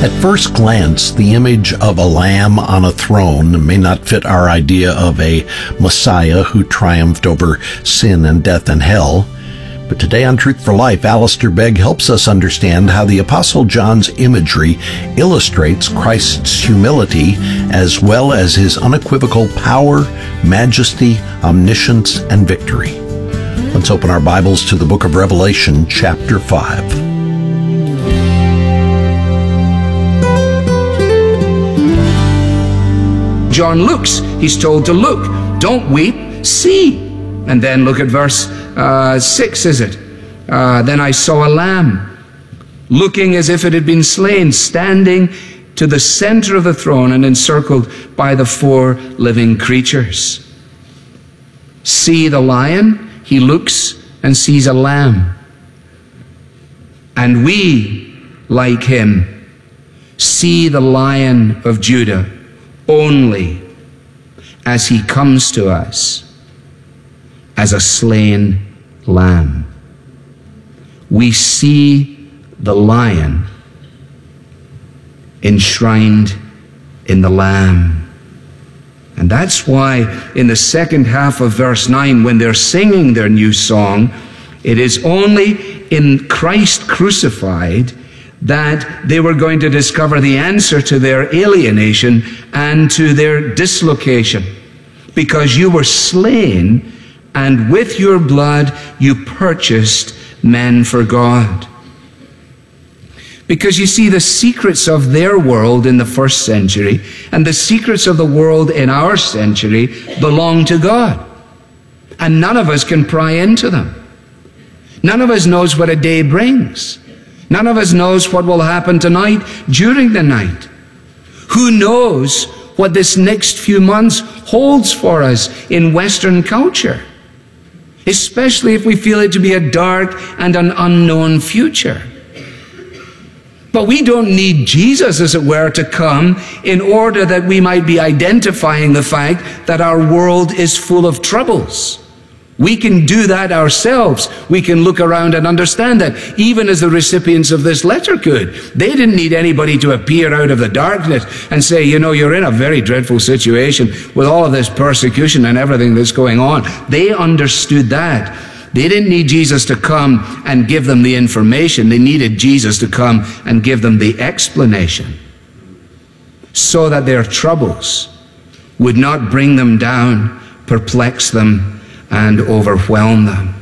At first glance, the image of a lamb on a throne may not fit our idea of a Messiah who triumphed over sin and death and hell. But today on Truth for Life, Alistair Begg helps us understand how the Apostle John's imagery illustrates Christ's humility as well as his unequivocal power, majesty, omniscience, and victory. Let's open our Bibles to the book of Revelation, chapter 5. John looks. He's told to look. Don't weep, see. And then look at verse 6, is it? Then I saw a lamb, looking as if it had been slain, standing to the center of the throne and encircled by the 4 living creatures. See the lion? He looks and sees a lamb. And we, like him, see the Lion of Judah only as he comes to us as a slain lamb. We see the lion enshrined in the lamb. And that's why in the second half of verse 9, when they're singing their new song, it is only in Christ crucified that they were going to discover the answer to their alienation and to their dislocation. Because you were slain, and with your blood you purchased men for God. Because you see, the secrets of their world in the first century and the secrets of the world in our century belong to God. And none of us can pry into them. None of us knows what a day brings. None of us knows what will happen tonight during the night. Who knows what this next few months holds for us in Western culture? Especially if we feel it to be a dark and an unknown future. But we don't need Jesus, as it were, to come in order that we might be identifying the fact that our world is full of troubles. We can do that ourselves. We can look around and understand that, even as the recipients of this letter could. They didn't need anybody to appear out of the darkness and say, you know, you're in a very dreadful situation with all of this persecution and everything that's going on. They understood that. They didn't need Jesus to come and give them the information. They needed Jesus to come and give them the explanation, so that their troubles would not bring them down, perplex them, and overwhelm them.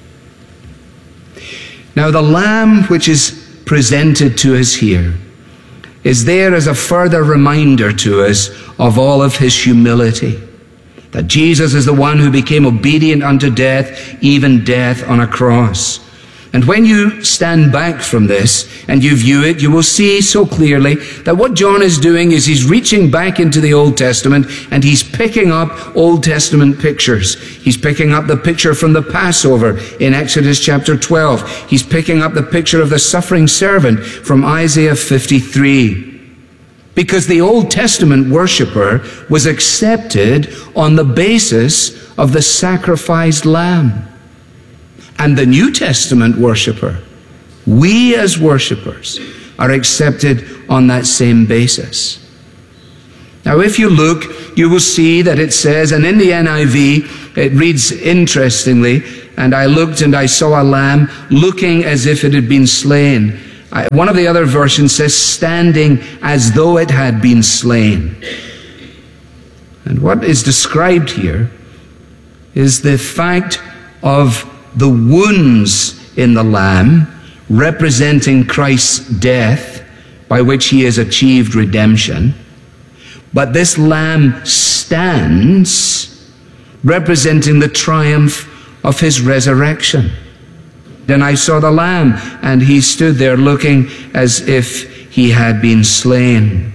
Now, the lamb which is presented to us here is there as a further reminder to us of all of his humility. That Jesus is the one who became obedient unto death, even death on a cross. And when you stand back from this and you view it, you will see so clearly that what John is doing is he's reaching back into the Old Testament and he's picking up Old Testament pictures. He's picking up the picture from the Passover in Exodus chapter 12. He's picking up the picture of the suffering servant from Isaiah 53. Because the Old Testament worshiper was accepted on the basis of the sacrificed lamb. And the New Testament worshiper, we as worshipers, are accepted on that same basis. Now, if you look, you will see that it says, and in the NIV, it reads interestingly, and I looked and I saw a lamb looking as if it had been slain. One of the other versions says, standing as though it had been slain. And what is described here is the fact of the wounds in the lamb representing Christ's death by which he has achieved redemption. But this lamb stands representing the triumph of his resurrection. Then I saw the lamb, and he stood there looking as if he had been slain.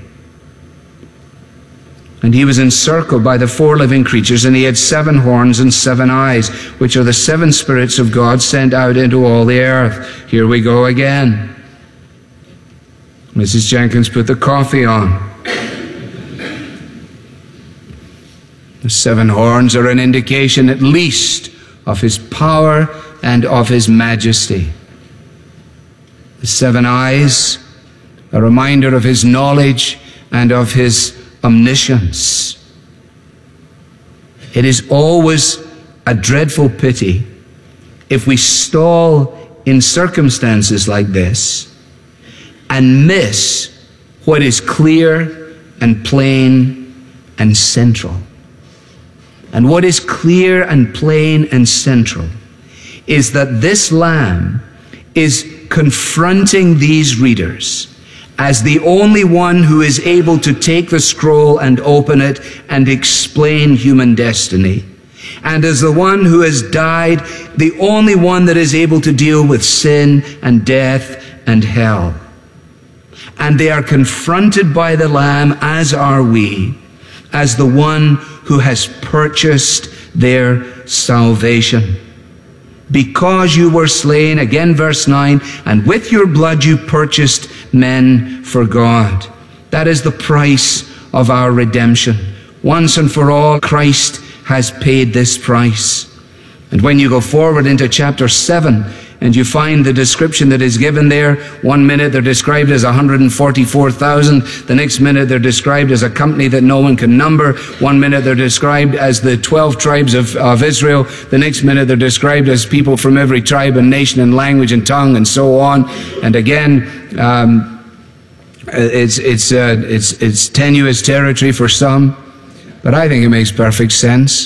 And he was encircled by the 4 living creatures, and he had 7 horns and 7 eyes, which are the 7 spirits of God sent out into all the earth. Here we go again. Mrs. Jenkins put the coffee on. The 7 horns are an indication at least of his power and of his majesty. The 7 eyes a reminder of his knowledge and of his omniscience. It is always a dreadful pity if we stall in circumstances like this and miss what is clear and plain and central. And what is clear and plain and central is that this Lamb is confronting these readers as the only one who is able to take the scroll and open it and explain human destiny, and as the one who has died, the only one that is able to deal with sin and death and hell. And they are confronted by the Lamb, as are we, as the one who has purchased their salvation. Because you were slain, again verse 9, and with your blood you purchased men for God. That is the price of our redemption. Once and for all, Christ has paid this price. And when you go forward into chapter 7, and you find the description that is given there, 1 minute they're described as 144,000, the next minute they're described as a company that no one can number, 1 minute they're described as the 12 tribes of Israel, the next minute they're described as people from every tribe and nation and language and tongue and so on. And again, it's tenuous territory for some, but I think it makes perfect sense.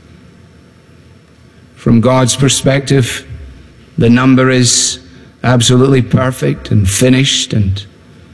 From God's perspective, the number is absolutely perfect and finished and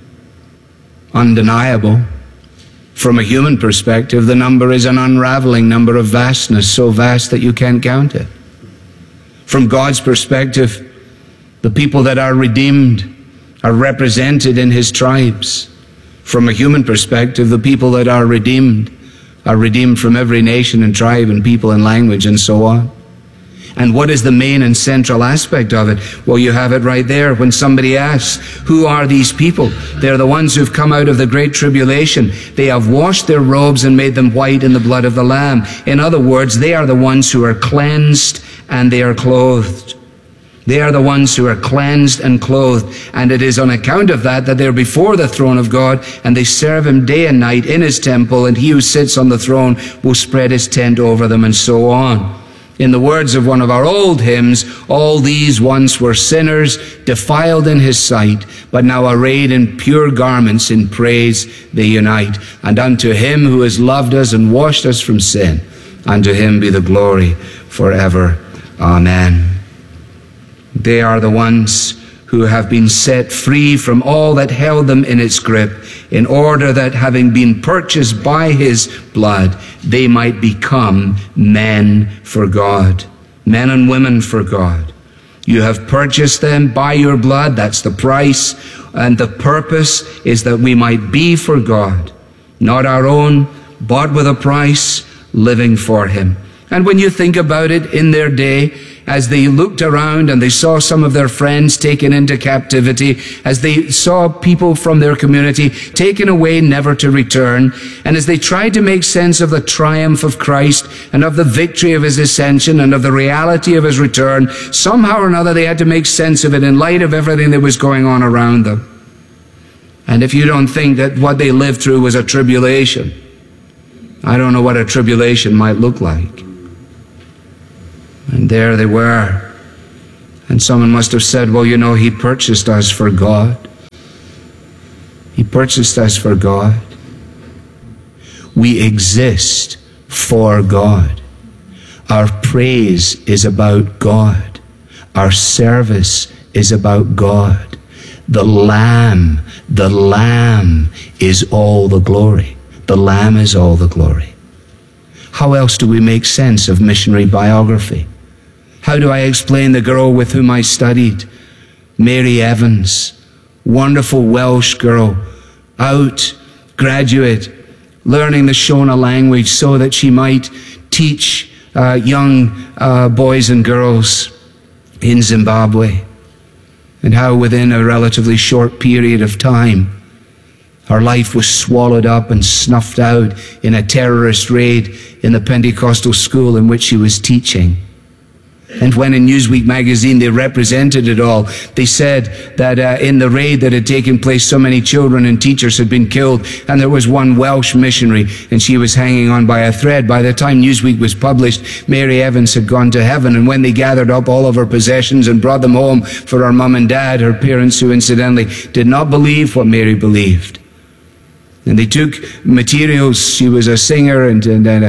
undeniable. From a human perspective, the number is an unraveling number of vastness, so vast that you can't count it. From God's perspective, the people that are redeemed are represented in his tribes. From a human perspective, the people that are redeemed from every nation and tribe and people and language and so on. And what is the main and central aspect of it? Well, you have it right there. When somebody asks, who are these people? They're the ones who've come out of the great tribulation. They have washed their robes and made them white in the blood of the Lamb. In other words, they are the ones who are cleansed and they are clothed. They are the ones who are cleansed and clothed. And it is on account of that they're before the throne of God, and they serve him day and night in his temple, and he who sits on the throne will spread his tent over them, and so on. In the words of one of our old hymns, all these once were sinners, defiled in his sight, but now arrayed in pure garments in praise they unite. And unto him who has loved us and washed us from sin, unto him be the glory forever. Amen. They are the ones who have been set free from all that held them in its grip, in order that, having been purchased by his blood, they might become men for God, men and women for God. You have purchased them by your blood, that's the price, and the purpose is that we might be for God, not our own, bought with a price, living for him. And when you think about it, in their day, as they looked around and they saw some of their friends taken into captivity, as they saw people from their community taken away never to return, and as they tried to make sense of the triumph of Christ and of the victory of his ascension and of the reality of his return, somehow or another they had to make sense of it in light of everything that was going on around them. And if you don't think that what they lived through was a tribulation, I don't know what a tribulation might look like. And there they were. And someone must have said, well, you know, he purchased us for God. He purchased us for God. We exist for God. Our praise is about God. Our service is about God. The Lamb is all the glory. The Lamb is all the glory. How else do we make sense of missionary biography? How do I explain the girl with whom I studied, Mary Evans, wonderful Welsh girl, out, graduate, learning the Shona language so that she might teach young boys and girls in Zimbabwe, and how within a relatively short period of time, her life was swallowed up and snuffed out in a terrorist raid in the Pentecostal school in which she was teaching. And when in Newsweek magazine they represented it all, they said that in the raid that had taken place, so many children and teachers had been killed, and there was one Welsh missionary, and she was hanging on by a thread. By the time Newsweek was published, Mary Evans had gone to heaven, and when they gathered up all of her possessions and brought them home for her mum and dad, her parents who incidentally did not believe what Mary believed, and they took materials. She was a singer and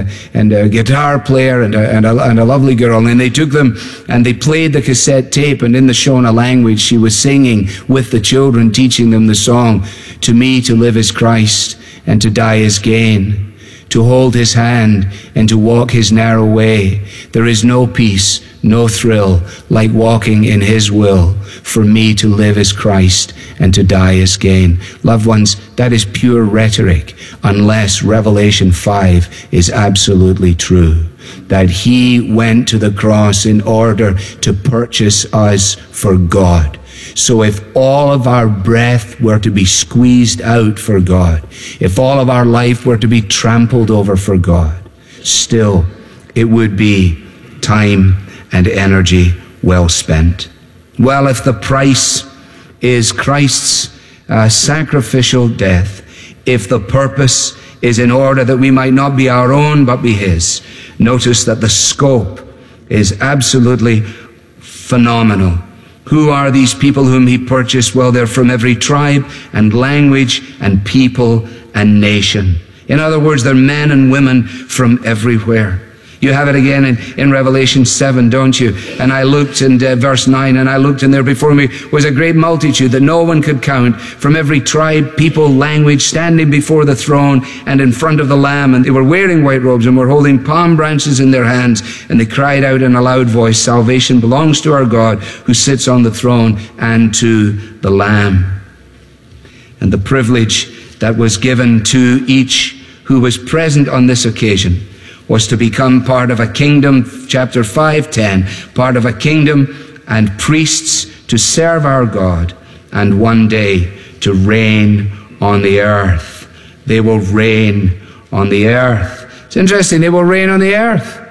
a guitar player and a lovely girl. And they took them and they played the cassette tape. And in the Shona language, she was singing with the children, teaching them the song, "To me to live is Christ and to die is gain. To hold his hand and to walk his narrow way. There is no peace, no thrill like walking in his will. For me to live is Christ and to die is gain." Loved ones, that is pure rhetoric unless Revelation 5 is absolutely true. That he went to the cross in order to purchase us for God. So if all of our breath were to be squeezed out for God, if all of our life were to be trampled over for God, still it would be time and energy well spent. Well, if the price is Christ's sacrificial death, if the purpose is in order that we might not be our own but be his, notice that the scope is absolutely phenomenal. Who are these people whom he purchased? Well, they're from every tribe and language and people and nation. In other words, they're men and women from everywhere. You have it again in Revelation 7, don't you? And I looked in verse 9, and I looked, and there before me was a great multitude that no one could count, from every tribe, people, language, standing before the throne and in front of the Lamb. And they were wearing white robes and were holding palm branches in their hands. And they cried out in a loud voice, "Salvation belongs to our God who sits on the throne and to the Lamb." And the privilege that was given to each who was present on this occasion was to become part of a kingdom, chapter 5:10, part of a kingdom and priests to serve our God and one day to reign on the earth. They will reign on the earth. It's interesting, they will reign on the earth.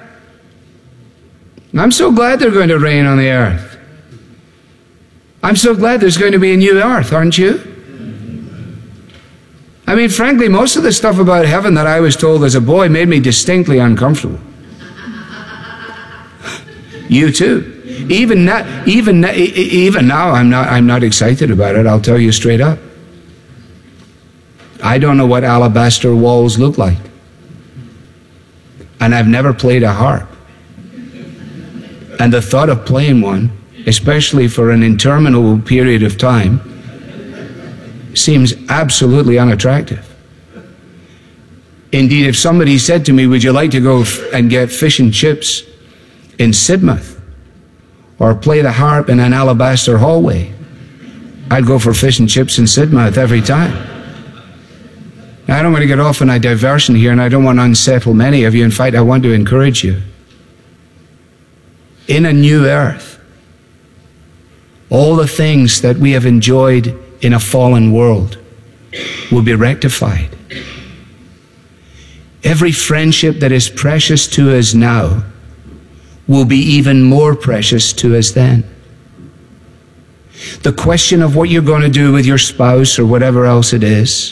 I'm so glad they're going to reign on the earth. I'm so glad there's going to be a new earth, aren't you? I mean, frankly, most of the stuff about heaven that I was told as a boy made me distinctly uncomfortable. You too. Even now, I'm not excited about it. I'll tell you straight up. I don't know what alabaster walls look like, and I've never played a harp. And the thought of playing one, especially for an interminable period of time, seems absolutely unattractive. Indeed, if somebody said to me, "Would you like to go and get fish and chips in Sidmouth or play the harp in an alabaster hallway?" I'd go for fish and chips in Sidmouth every time. Now, I don't want to get off on a diversion here, and I don't want to unsettle many of you. In fact, I want to encourage you. In a new earth, all the things that we have enjoyed in a fallen world will be rectified. Every friendship that is precious to us now will be even more precious to us then. The question of what you're going to do with your spouse or whatever else it is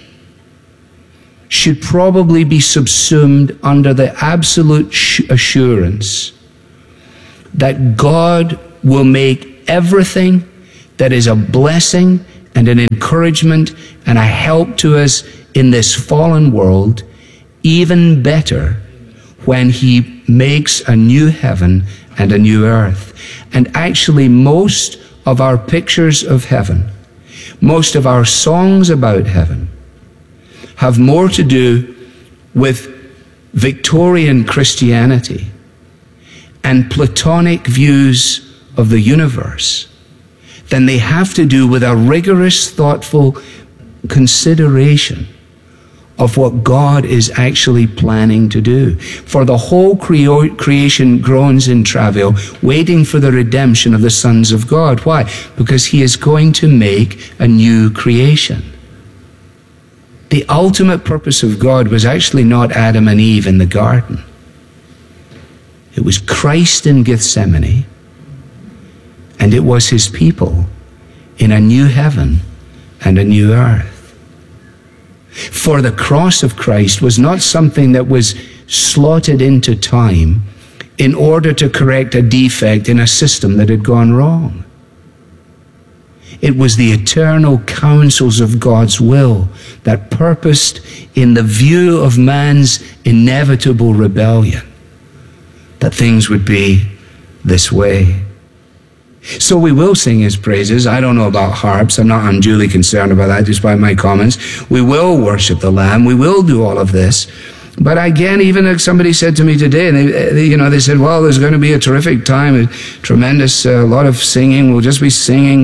should probably be subsumed under the absolute assurance that God will make everything that is a blessing and an encouragement and a help to us in this fallen world even better when he makes a new heaven and a new earth. And actually, most of our pictures of heaven, most of our songs about heaven, have more to do with Victorian Christianity and Platonic views of the universe than they have to do with a rigorous, thoughtful consideration of what God is actually planning to do. For the whole creation groans in travail, waiting for the redemption of the sons of God. Why? Because he is going to make a new creation. The ultimate purpose of God was actually not Adam and Eve in the garden. It was Christ in Gethsemane, and it was his people in a new heaven and a new earth. For the cross of Christ was not something that was slotted into time in order to correct a defect in a system that had gone wrong. It was the eternal counsels of God's will that purposed, in the view of man's inevitable rebellion, that things would be this way. So we will sing his praises. I don't know about harps. I'm not unduly concerned about that, despite my comments. We will worship the Lamb. We will do all of this. But again, even like somebody said to me today, and they said, well, there's going to be a terrific time, a tremendous lot of singing. We'll just be singing.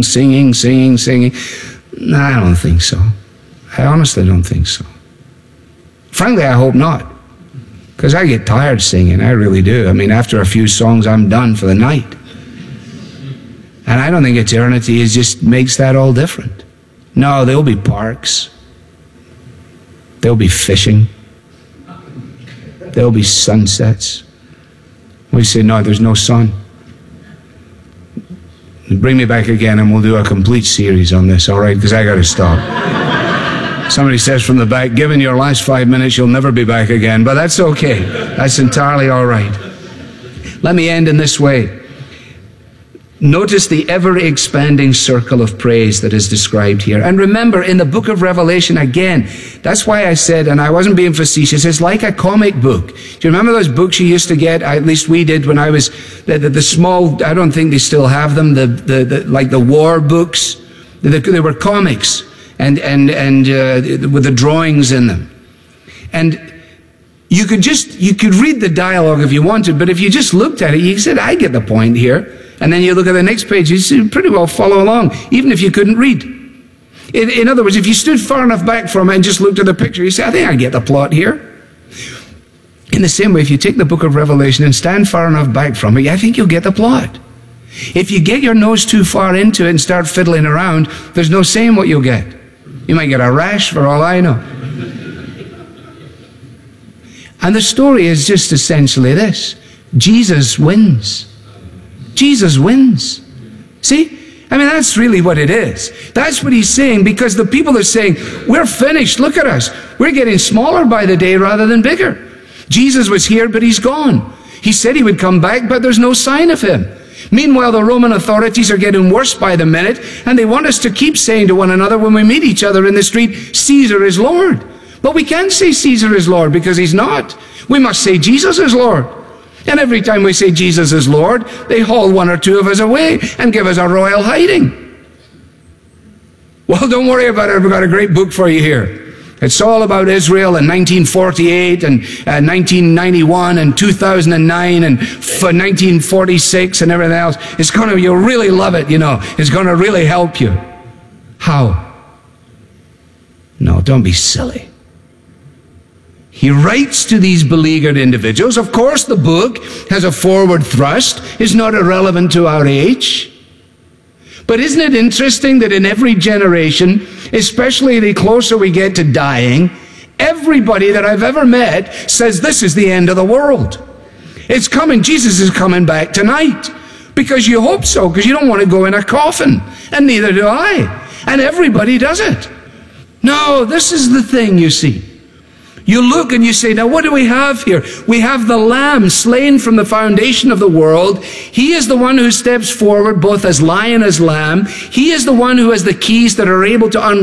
No, I don't think so. I honestly don't think so. Frankly, I hope not. Because I get tired singing. I really do. I mean, after a few songs, I'm done for the night. And I don't think eternity just makes that all different. No, there'll be parks. There'll be fishing. There'll be sunsets. We say, no, there's no sun. Bring me back again and we'll do a complete series on this, all right? Because I got to stop. Somebody says from the back, given your last 5 minutes, you'll never be back again. But that's okay. That's entirely all right. Let me end in this way. Notice the ever-expanding circle of praise that is described here. And remember, in the book of Revelation, again, that's why I said, and I wasn't being facetious, it's like a comic book. Do you remember those books you used to get? At least we did when I was, the small, I don't think they still have them, like the war books. They were comics, and with the drawings in them. And you could read the dialogue if you wanted, but if you just looked at it, you said, I get the point here. And then you look at the next page, you pretty well follow along, even if you couldn't read. In other words, if you stood far enough back from it and just looked at the picture, you say, I think I get the plot here. In the same way, if you take the book of Revelation and stand far enough back from it, I think you'll get the plot. If you get your nose too far into it and start fiddling around, there's no saying what you'll get. You might get a rash for all I know. And the story is just essentially this. Jesus wins. Jesus wins. See? I mean, that's really what it is. That's what he's saying, because the people are saying, we're finished. Look at us. We're getting smaller by the day rather than bigger. Jesus was here, but he's gone. He said he would come back, but there's no sign of him. Meanwhile, the Roman authorities are getting worse by the minute, and they want us to keep saying to one another when we meet each other in the street, Caesar is Lord. But we can't say Caesar is Lord because he's not. We must say Jesus is Lord. And every time we say Jesus is Lord, they haul one or two of us away and give us a royal hiding. Well, don't worry about it. We've got a great book for you here. It's all about Israel in 1948 and 1991 and 2009 and 1946 and everything else. You'll really love it, It's going to really help you. How? No, don't be silly. He writes to these beleaguered individuals. Of course, the book has a forward thrust. It's not irrelevant to our age. But isn't it interesting that in every generation, especially the closer we get to dying, everybody that I've ever met says this is the end of the world. It's coming. Jesus is coming back tonight. Because you hope so, because you don't want to go in a coffin. And neither do I. And everybody does it. No, this is the thing, you see. You look and you say, now what do we have here? We have the Lamb slain from the foundation of the world. He is the one who steps forward both as lion as lamb. He is the one who has the keys that are able to unlock